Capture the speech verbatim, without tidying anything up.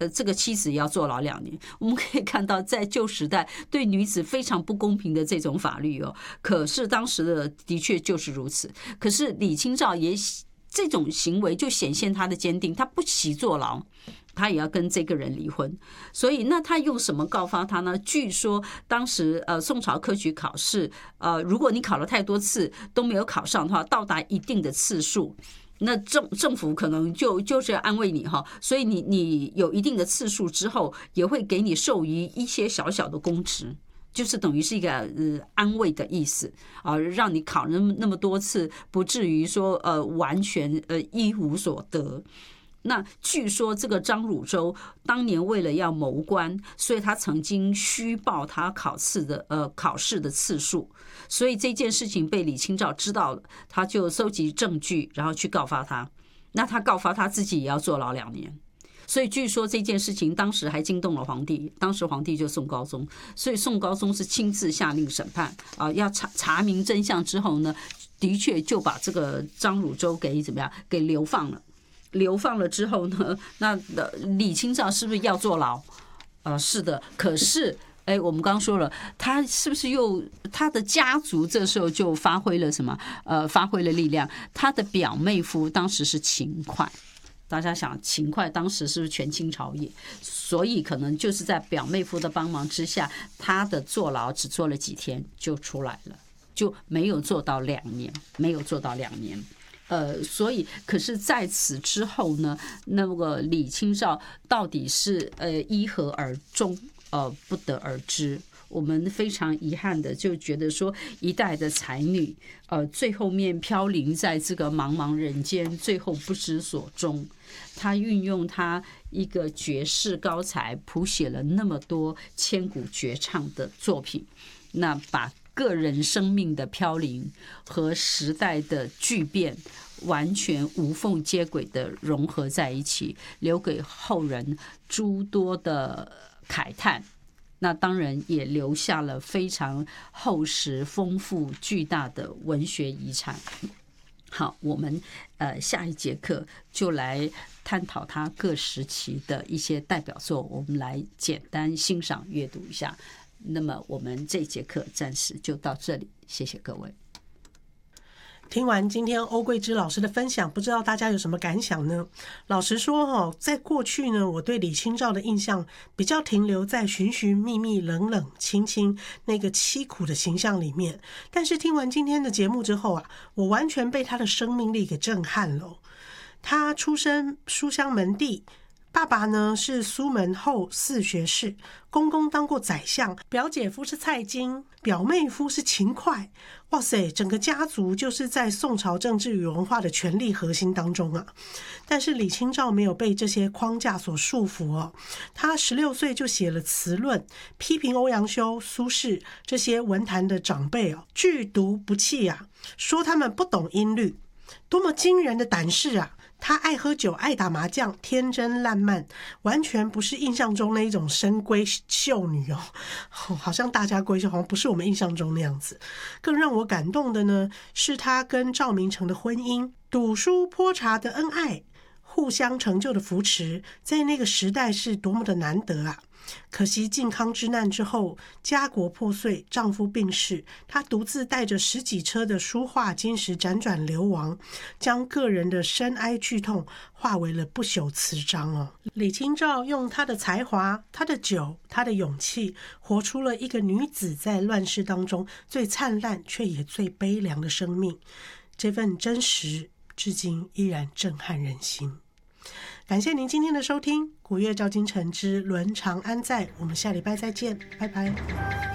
呃，这个妻子要坐牢两年。我们可以看到，在旧时代对女子非常不公平的这种法律哦，可是当时的的确就是如此。可是李清照也这种行为就显现他的坚定，他不惜坐牢。他也要跟这个人离婚，所以那他用什么告发他呢？据说当时呃宋朝科举考试，呃如果你考了太多次都没有考上的话，到达一定的次数，那政政府可能就就是要安慰你哈，所以你你有一定的次数之后，也会给你授予一些小小的公职。就是等于是一个呃安慰的意思啊，让你考那么那么多次，不至于说呃完全呃一无所得。那据说这个张汝舟当年为了要谋官，所以他曾经虚报他考试的呃考试的次数，所以这件事情被李清照知道了，他就收集证据，然后去告发他。那他告发他自己也要坐牢两年。所以据说这件事情当时还惊动了皇帝，当时皇帝就宋高宗，所以宋高宗是亲自下令审判啊，要查查明真相之后呢，的确就把这个张汝舟给怎么样给流放了。流放了之后呢，那李清照是不是要坐牢？呃，是的。可是，哎，我们刚刚说了，他是不是又他的家族这时候就发挥了什么？呃，发挥了力量。他的表妹夫当时是秦桧，大家想秦桧当时是不是权倾朝野？所以可能就是在表妹夫的帮忙之下，他的坐牢只坐了几天就出来了，就没有坐到两年，没有坐到两年。呃，所以可是在此之后呢，那个李清照到底是呃依何而终，呃不得而知。我们非常遗憾的就觉得说，一代的才女，呃，最后面飘零在这个茫茫人间，最后不知所终。她运用她一个绝世高才，谱写了那么多千古绝唱的作品，那把个人生命的飘零和时代的巨变完全无缝接轨的融合在一起，留给后人诸多的慨叹。那当然也留下了非常厚实、丰富、巨大的文学遗产。好，我们呃下一节课就来探讨他各时期的一些代表作，我们来简单欣赏阅读一下。那么我们这节课暂时就到这里，谢谢各位。 听完今天欧桂芝老师的分享，不知道大家有什么感想呢？老实说、哦、在过去呢，我对李清照的印象比较停留在寻寻觅觅、冷冷清清那个凄苦的形象里面。但是听完今天的节目之后啊，我完全被他的生命力给震撼了。他出身书香门第，爸爸呢是苏门后四学士，公公当过宰相，表姐夫是蔡京，表妹夫是秦桧。哇塞，整个家族就是在宋朝政治与文化的权力核心当中啊。但是李清照没有被这些框架所束缚哦，她十六岁就写了词论，批评欧阳修、苏轼这些文坛的长辈哦，剧毒不弃啊，说他们不懂音律，多么惊人的胆识啊！他爱喝酒，爱打麻将，天真烂漫，完全不是印象中那一种深闺秀女哦，好像大家闺秀，好像不是我们印象中那样子。更让我感动的呢，是他跟赵明诚的婚姻，赌书泼茶的恩爱，互相成就的扶持，在那个时代是多么的难得啊！可惜靖康之难之后，家国破碎，丈夫病逝，她独自带着十几车的书画金石辗转流亡，将个人的深哀剧痛化为了不朽词章哦。李清照用她的才华、她的酒、她的勇气，活出了一个女子在乱世当中最灿烂却也最悲凉的生命，这份真实至今依然震撼人心。感谢您今天的收听，古月照今晨之伦常安在，我们下礼拜再见，拜拜。